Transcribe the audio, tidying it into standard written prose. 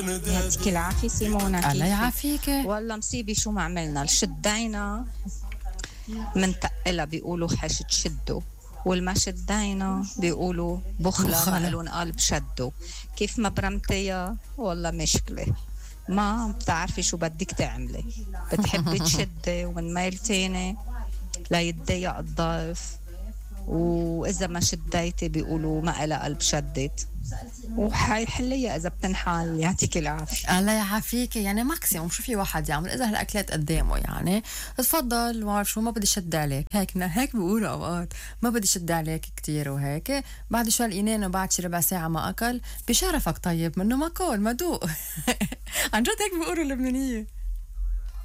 يعطيك العافية سيمونة. الله يعافيك. والله مصيبة شو ما عملنا شدينا من تقلها بيقولوا حش تشدوا، والما شدينا بيقولوا بخلة ما قالون قلب شدوا. كيف ما برمتيها والله مشكلة، ما بتعرفي شو بدك تعملي، بتحبي تشدي ومن ميل تاني لا يتضايق الضيف، وإذا ما شديتي بيقولوا ما إلها قلب شدت، وحيحليها إذا بتنحل. يعطيك العافية. الله يعافيك. يعني ماكسيموم شو في واحد يعمل إذا هالأكلات قدامه، يعني تفضل ما شو، ما بدي شد عليك هيك بيقولوا أوقات، ما بدي شد عليك كتير وهيك. بعد شو الإنين وبعد شي ربع ساعة ما أكل بشرفك، طيب منه ما كل ما دوق. عن جد هيك بيقولوا اللبنانية.